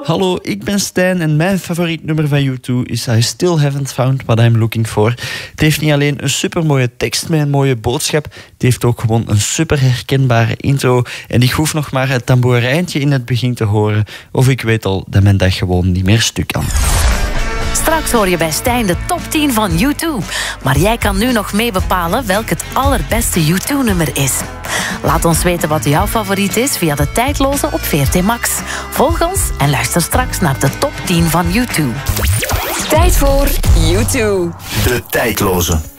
Hallo, ik ben Stijn en mijn favoriet nummer van U2 is I Still Haven't Found What I'm Looking For. Het heeft niet alleen een supermooie tekst met een mooie boodschap, het heeft ook gewoon een super herkenbare intro. En ik hoef nog maar het tambourijntje in het begin te horen, of ik weet al dat mijn dag gewoon niet meer stuk kan. Straks hoor je bij Stijn de top 10 van U2. Maar jij kan nu nog mee bepalen welk het allerbeste U2-nummer is. Laat ons weten wat jouw favoriet is via de Tijdloze op VRT Max. Volg ons en luister straks naar de top 10 van U2. Tijd voor U2. De Tijdloze.